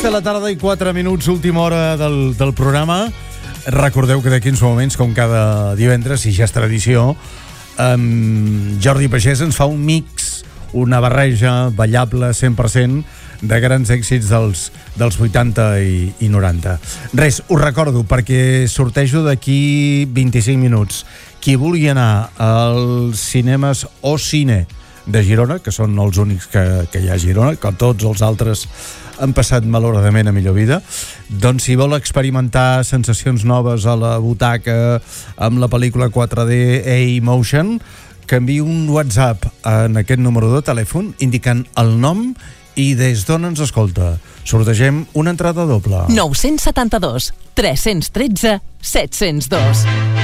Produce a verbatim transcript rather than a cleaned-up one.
De la tarda i quatre minuts, última hora del, del programa. Recordeu que d'aquí uns moments, com cada divendres, i ja és tradició, um, Jordi Pagès ens fa un mix, una barreja ballable cent per cent de grans èxits dels, dels vuitanta i, i noranta. Res, us recordo, perquè sortejo d'aquí vint-i-cinc minuts. Qui vulgui anar als cinemes o cine de Girona, que són els únics que, que hi ha a Girona, que tots els altres han passat malauradament a millor vida, doncs si vol experimentar sensacions noves a la butaca amb la pel·lícula quatre D A-Motion, que enviï un WhatsApp en aquest número de telèfon indicant el nom i des d'on ens escolta. Sortegem una entrada doble. nou setanta dos, tres cents tretze, set cents dos.